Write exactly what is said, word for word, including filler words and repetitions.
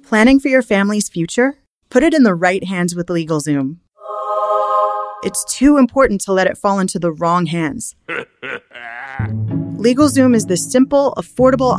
Planning for your family's future? Put it in the right hands with LegalZoom. It's too important to let it fall into the wrong hands. LegalZoom is the simple, affordable